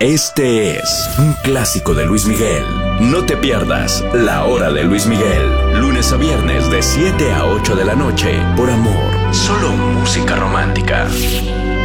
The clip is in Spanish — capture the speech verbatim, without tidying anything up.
Este es un clásico de Luis Miguel. No te pierdas La Hora de Luis Miguel, lunes a viernes de siete a ocho de la noche, por Amor. Solo música romántica.